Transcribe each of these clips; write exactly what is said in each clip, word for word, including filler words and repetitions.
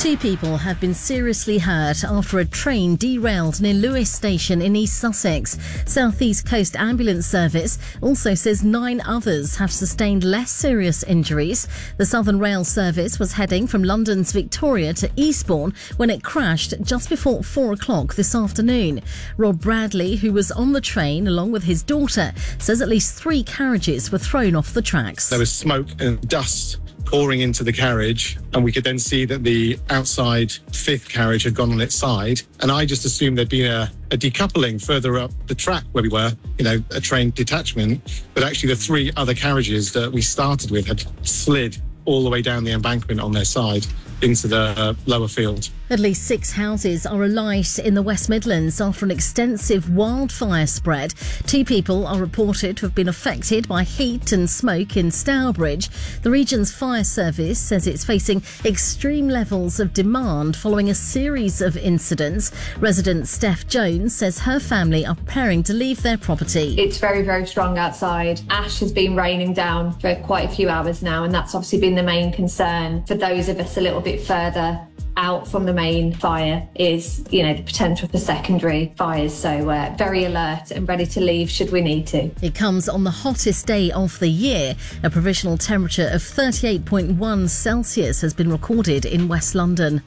Two people have been seriously hurt after a train derailed near Lewes Station in East Sussex. South East Coast Ambulance Service also says nine others have sustained less serious injuries. The Southern Rail service was heading from London's Victoria to Eastbourne when it crashed just before four o'clock this afternoon. Rob Bradley, who was on the train along with his daughter, says at least three carriages were thrown off the tracks. There was smoke and dust pouring into the carriage, and we could then see that the outside fifth carriage had gone on its side, and I just assumed there'd been a, a decoupling further up the track where we were, you know, a train detachment, but actually the three other carriages that we started with had slid all the way down the embankment on their side into the uh, lower field. At least six houses are alight in the West Midlands after an extensive wildfire spread. Two people are reported to have been affected by heat and smoke in Stourbridge. The region's fire service says it's facing extreme levels of demand following a series of incidents. Resident Steph Jones says her family are preparing to leave their property. It's very, very strong outside. Ash has been raining down for quite a few hours now, and that's obviously been the main concern for those of us a little bit further out from the main fire is, you know, the potential for secondary fires. So uh, very alert and ready to leave should we need to. It comes on the hottest day of the year. A provisional temperature of thirty-eight point one Celsius has been recorded in West London.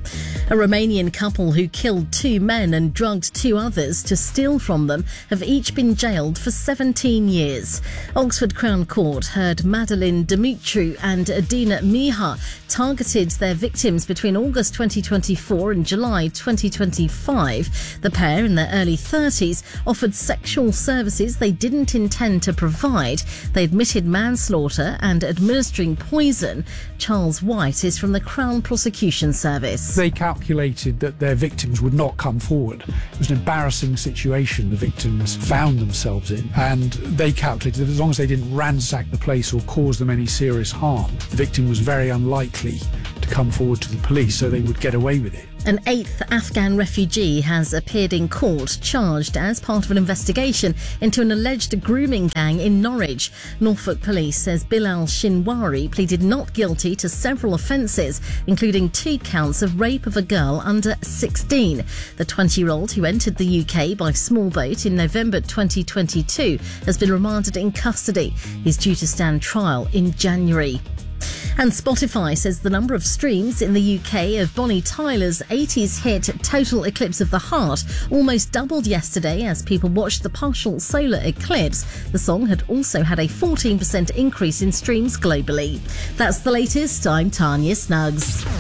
A Romanian couple who killed two men and drugged two others to steal from them have each been jailed for seventeen years. Oxford Crown Court heard Madeline Dumitru and Adina Miha targeted their victims between August twenty twenty-four and July twenty twenty-five. The pair, in their early thirties, offered sexual services they didn't intend to provide. They admitted manslaughter and administering poison. Charles White is from the Crown Prosecution Service. They calculated that their victims would not come forward. It was an embarrassing situation the victims found themselves in, and they calculated that as long as they didn't ransack the place or cause them any serious harm, the victim was very unlikely to come forward to the police, so they would get away with it. An eighth Afghan refugee has appeared in court, charged as part of an investigation into an alleged grooming gang in Norwich. Norfolk Police says Bilal Shinwari pleaded not guilty to several offences, including two counts of rape of a girl under sixteen. The twenty-year-old, who entered the U K by small boat in November twenty twenty-two, has been remanded in custody. He's due to stand trial in January. And Spotify says the number of streams in the U K of Bonnie Tyler's eighties hit Total Eclipse of the Heart almost doubled yesterday as people watched the partial solar eclipse. The song had also had a fourteen percent increase in streams globally. That's the latest. I'm Tanya Snuggs.